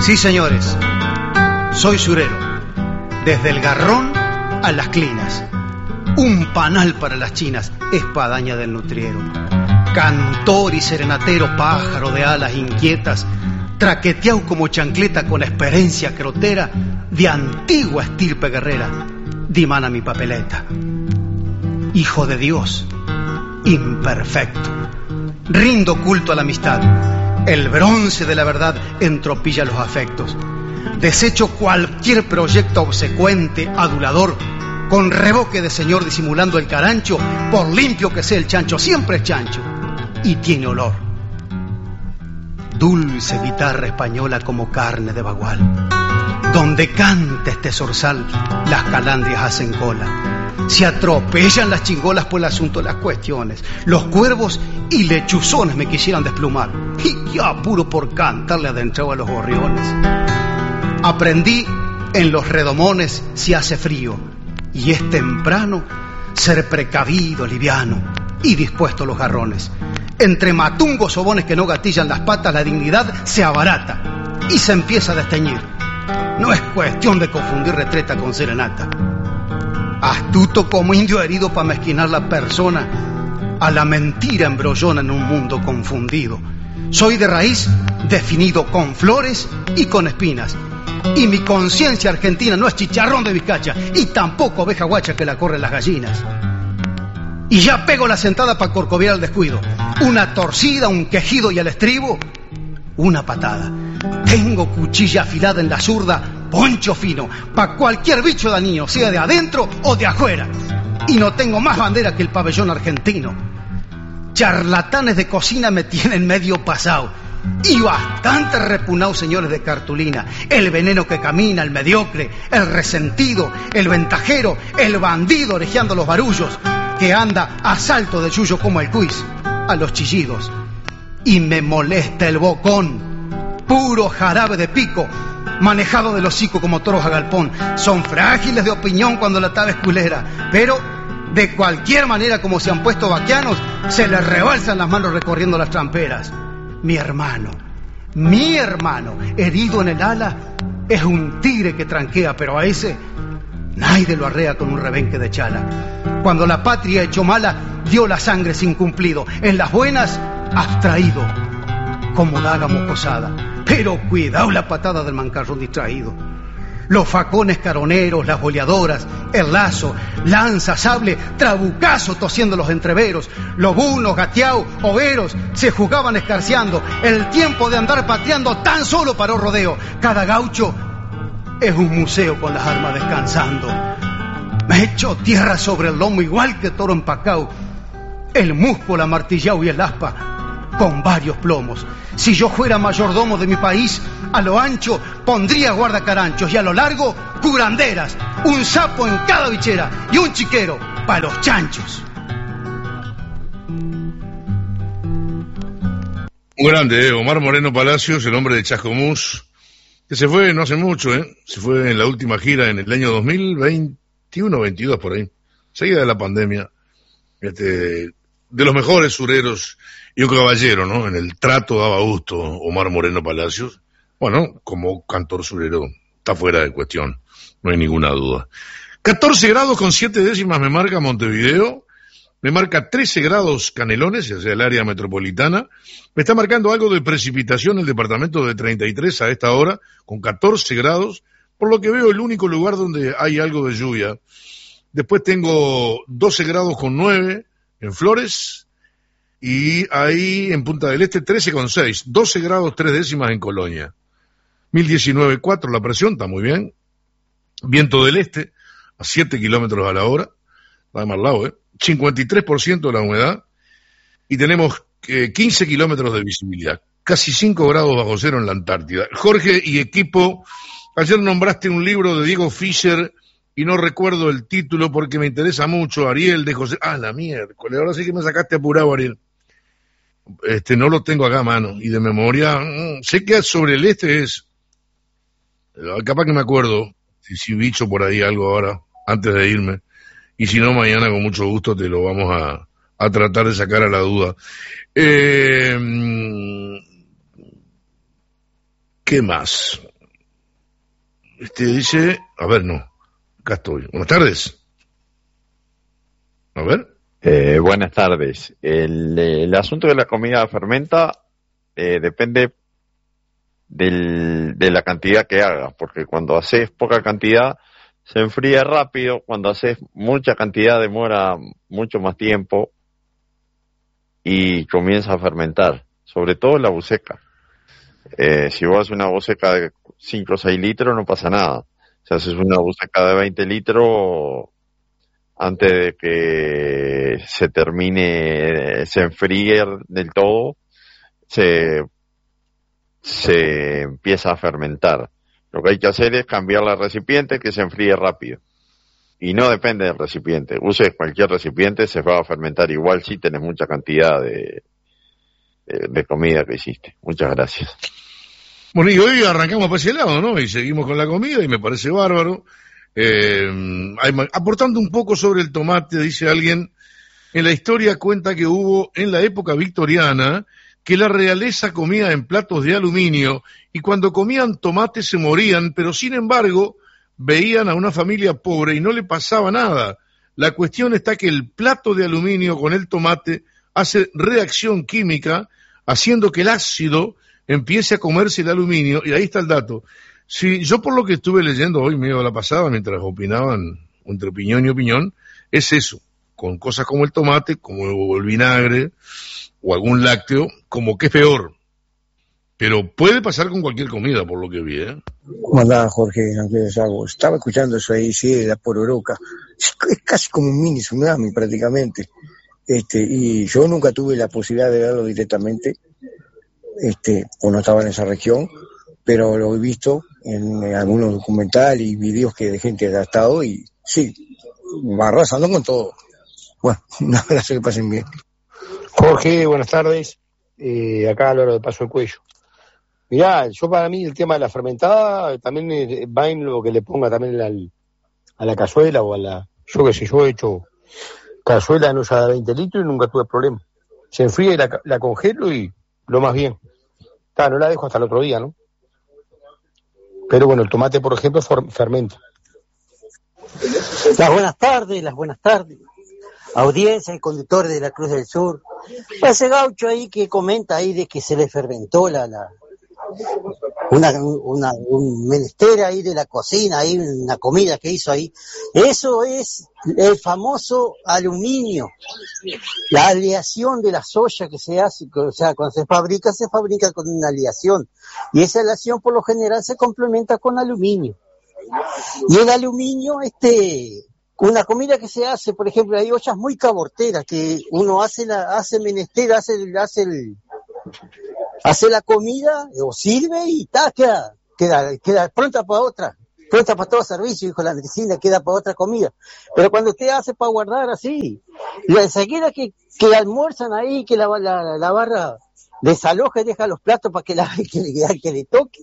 Sí, señores, soy surero, desde el garrón a las clinas, un panal para las chinas, espadaña del nutriero, cantor y serenatero, pájaro de alas inquietas, traqueteado como chancleta con experiencia crotera, de antigua estirpe guerrera, dimana mi papeleta. Hijo de Dios, imperfecto, rindo culto a la amistad, el bronce de la verdad entropilla los afectos, desecho cualquier proyecto obsecuente, adulador, con revoque de señor disimulando el carancho, por limpio que sea el chancho, siempre es chancho, y tiene olor. Dulce guitarra española como carne de bagual, donde canta este zorzal, las calandrias hacen cola. Se atropellan las chingolas por el asunto de las cuestiones. Los cuervos y lechuzones me quisieran desplumar. Y yo apuro por cantarle adentrado a los gorriones. Aprendí en los redomones si hace frío, y es temprano ser precavido, liviano y dispuesto a los garrones. Entre matungos sobones que no gatillan las patas, la dignidad se abarata y se empieza a desteñir. No es cuestión de confundir retreta con serenata. Astuto como indio herido para mezquinar la persona, a la mentira embrollona en un mundo confundido. Soy de raíz definido con flores y con espinas, y mi conciencia argentina no es chicharrón de Vizcacha, y tampoco oveja guacha que la corren las gallinas. Y ya pego la sentada para corcoviar al descuido, una torcida, un quejido y al estribo, una patada. Tengo cuchilla afilada en la zurda, poncho fino, pa' cualquier bicho dañino, sea de adentro o de afuera. Y no tengo más bandera que el pabellón argentino. Charlatanes de cocina me tienen medio pasado, y bastante repugnado, señores de cartulina. El veneno que camina, el mediocre, el resentido, el ventajero, el bandido orejeando los barullos, que anda a salto de yuyo como el quiz, a los chillidos. Y me molesta el bocón, puro jarabe de pico, manejado del hocico como toros a galpón. Son frágiles de opinión cuando la taba es culera, pero de cualquier manera, como se han puesto vaquianos, se les rebalsan las manos recorriendo las tramperas. Mi hermano, herido en el ala, es un tigre que tranquea, pero a ese nadie lo arrea con un rebenque de chala. Cuando la patria echó mala, dio la sangre sin cumplido. En las buenas, abstraído, como daga mocosada. Pero cuidado la patada del mancarrón distraído. Los facones caroneros, las boleadoras, el lazo, lanza, sable, trabucazo tosiendo los entreveros, lobunos, gateao, overos, se jugaban escarceando. El tiempo de andar pateando tan solo paró rodeo. Cada gaucho es un museo con las armas descansando. Me echo tierra sobre el lomo igual que toro empacao, el musco, la martillao y el aspa con varios plomos. Si yo fuera mayordomo de mi país, a lo ancho pondría guardacaranchos y a lo largo curanderas, un sapo en cada bichera y un chiquero para los chanchos. Un grande, Omar Moreno Palacios, el hombre de Chascomús, que se fue no hace mucho, se fue en la última gira en el año 2021, 22 por ahí, seguida de la pandemia, de los mejores sureros y un caballero, ¿no? En el trato daba gusto Omar Moreno Palacios. Bueno, como cantor surero está fuera de cuestión, no hay ninguna duda. 14 grados con 7 décimas me marca Montevideo, me marca 13 grados Canelones, o sea, el área metropolitana. Me está marcando algo de precipitación el departamento de 33 a esta hora, con 14 grados, por lo que veo el único lugar donde hay algo de lluvia. Después tengo 12 grados con 9 en Flores, y ahí en Punta del Este 13,6, 12 grados 3 décimas en Colonia. 1019,4 la presión, está muy bien. Viento del este a 7 kilómetros a la hora, va de mal lado, 53% de la humedad, y tenemos 15 kilómetros de visibilidad, casi 5 grados bajo cero en la Antártida. Jorge y equipo, ayer nombraste un libro de Diego Fischer y no recuerdo el título porque me interesa mucho. Ariel de José, la miércoles, ahora sí que me sacaste apurado, Ariel. No lo tengo acá a mano, y de memoria, sé que sobre el este es, capaz que me acuerdo, si bicho por ahí algo ahora, antes de irme, y si no, mañana con mucho gusto te lo vamos a tratar de sacar a la duda. ¿Qué más? Dice, a ver, no, acá estoy. Buenas tardes. A ver. Buenas tardes. El asunto de la comida fermenta depende de la cantidad que hagas, porque cuando haces poca cantidad se enfría rápido, cuando haces mucha cantidad demora mucho más tiempo y comienza a fermentar, sobre todo la buceca. Si vos haces una buceca de 5 o 6 litros no pasa nada. Si haces una buceca de 20 litros, antes de que se termine, se enfríe del todo, se empieza a fermentar. Lo que hay que hacer es cambiar el recipiente, que se enfríe rápido. Y no depende del recipiente. Uses cualquier recipiente, se va a fermentar igual si tenés mucha cantidad de comida que hiciste. Muchas gracias. Bueno, y hoy arrancamos para ese lado, ¿no? Y seguimos con la comida y me parece bárbaro. Aportando un poco sobre el tomate, dice alguien, en la historia cuenta que hubo en la época victoriana que la realeza comía en platos de aluminio y cuando comían tomate se morían, pero sin embargo veían a una familia pobre y no le pasaba nada. La cuestión está que el plato de aluminio con el tomate hace reacción química, haciendo que el ácido empiece a comerse el aluminio, y ahí está el dato. Sí, yo por lo que estuve leyendo hoy, medio de la pasada, mientras opinaban entre opinión y opinión, es eso, con cosas como el tomate, como el vinagre, o algún lácteo, como que es peor. Pero puede pasar con cualquier comida, por lo que vi, ¿eh? ¿Cómo andás, Jorge? Estaba escuchando eso ahí, sí, de la Pororoca. Es casi como un mini tsunami, prácticamente. Y yo nunca tuve la posibilidad de verlo directamente, o no estaba en esa región, pero lo he visto en algunos documentales y videos de gente que ha estado y sí, va arrasando con todo. Bueno, un abrazo, que pasen bien. Jorge, buenas tardes. Acá Álvaro de Paso del Cuello. Mirá, yo para mí el tema de la fermentada también va en lo que le ponga también a la cazuela o a la... Yo qué sé, yo he hecho cazuela en olla de 20 litros y nunca tuve problema. Se enfría y la congelo y lo más bien. No la dejo hasta el otro día, ¿no? Pero bueno, el tomate, por ejemplo, fermenta. Las buenas tardes. Audiencia y conductores de la Cruz del Sur. Ese gaucho ahí que comenta ahí de que se le fermentó un menester ahí de la cocina, ahí una comida que hizo ahí. Eso es el famoso aluminio, la aleación de la soya que se hace, o sea, cuando se fabrica con una aleación, y esa aleación por lo general se complementa con aluminio. Y el aluminio, una comida que se hace, por ejemplo, hay ollas muy caborteras que uno hace la comida o sirve y queda pronta para todo servicio, dijo la medicina, queda para otra comida. Pero cuando usted hace para guardar así, y enseguida que almuerzan ahí, que la barra desaloja y deja los platos para que le toque,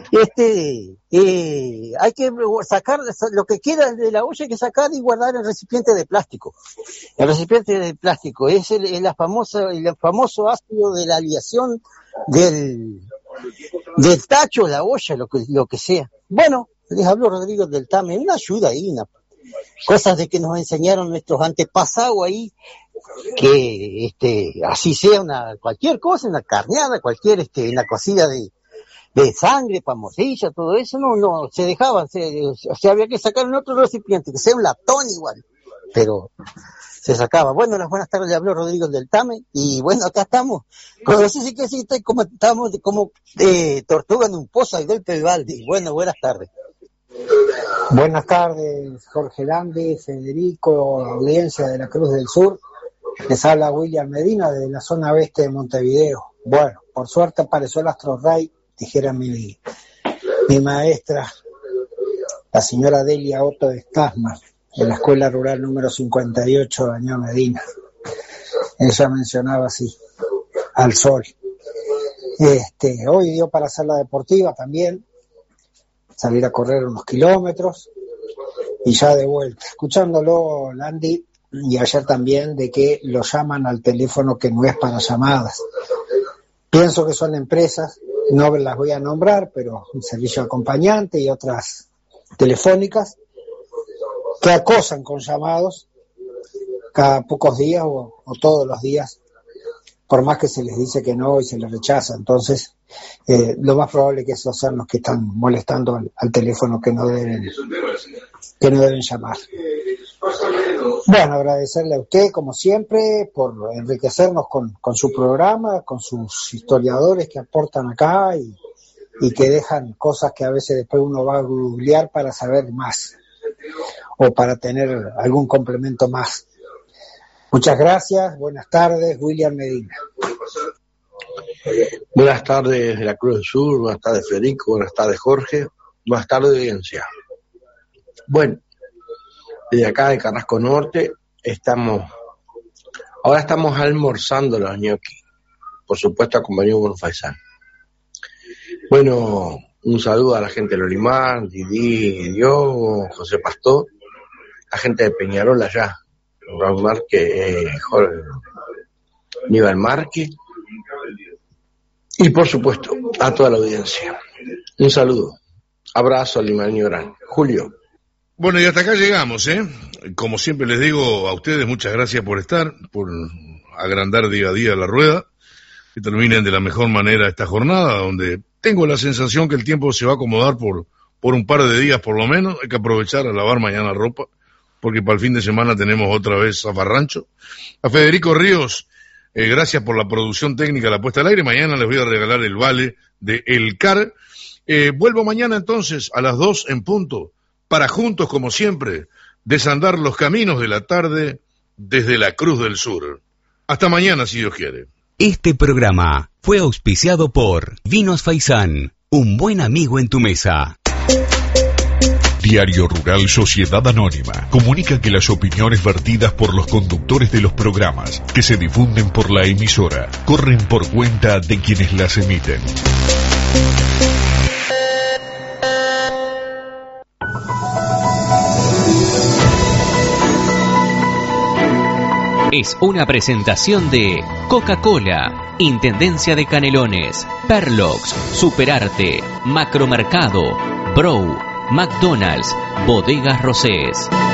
hay que sacar lo que queda de la olla, hay que sacar y guardar en recipiente de plástico. El recipiente de plástico es el famoso ácido de la aleación del tacho, la olla, lo que sea. Bueno, les habló Rodrigo del Tame, una ayuda ahí, cosas de que nos enseñaron nuestros antepasados ahí, que así sea cualquier cosa, una carneada, una cocida de sangre, para morcilla, todo eso, no se dejaban, había que sacar en otro recipiente, que sea un latón igual, pero se sacaba. Bueno, las buenas tardes, le habló Rodrigo del Tame, y bueno, acá estamos, estamos como tortuga en un pozo al golpe del balde. Bueno, buenas tardes. Buenas tardes, Jorge Landi, Federico, audiencia de la Cruz del Sur. Les habla William Medina desde la zona oeste de Montevideo. Bueno, por suerte apareció el Astro Rey, dijera mi maestra, la señora Delia Otto de Stasma, en la escuela rural número 58 de Año Medina. Ella mencionaba así, al sol. Hoy dio para hacer la deportiva también, salir a correr unos kilómetros y ya de vuelta. Escuchándolo, Landy, y ayer también, de que lo llaman al teléfono que no es para llamadas. Pienso que son empresas, no las voy a nombrar, pero un servicio acompañante y otras telefónicas que acosan con llamados cada pocos días o todos los días, por más que se les dice que no y se les rechaza. Entonces, lo más probable es que esos sean los que están molestando al teléfono que no deben llamar. Bueno, agradecerle a usted, como siempre, por enriquecernos con su programa, con sus historiadores que aportan acá y que dejan cosas que a veces después uno va a googlear para saber más o para tener algún complemento más. Muchas gracias, buenas tardes, William Medina. Buenas tardes de la Cruz del Sur, buenas tardes Federico, buenas tardes Jorge, buenas tardes audiencia. Bueno, desde acá de Carrasco Norte ahora estamos almorzando los ñoquis, por supuesto acompañado por un faisán. Bueno, un saludo a la gente de Lolimar, Didi, Diogo, José Pastor, la gente de Peñarol allá, Raúl Márquez, Aníbal Márquez, y por supuesto a toda la audiencia. Un saludo, abrazo, Limaño Gran. Julio. Bueno, y hasta acá llegamos, ¿eh? Como siempre les digo a ustedes, muchas gracias por estar, por agrandar día a día la rueda, que terminen de la mejor manera esta jornada, donde tengo la sensación que el tiempo se va a acomodar por un par de días por lo menos. Hay que aprovechar a lavar mañana ropa, porque para el fin de semana tenemos otra vez zafarrancho. A Federico Ríos, gracias por la producción técnica, la puesta al aire. Mañana les voy a regalar el vale de El CAR. Vuelvo mañana entonces a las 2 en punto, para juntos, como siempre, desandar los caminos de la tarde desde la Cruz del Sur. Hasta mañana, si Dios quiere. Este programa fue auspiciado por Vinos Faisán, un buen amigo en tu mesa. Diario Rural Sociedad Anónima comunica que las opiniones vertidas por los conductores de los programas que se difunden por la emisora corren por cuenta de quienes las emiten. Es una presentación de Coca-Cola, Intendencia de Canelones, Perlox, Superarte, Macromercado, Brow, McDonald's, Bodegas Rosés.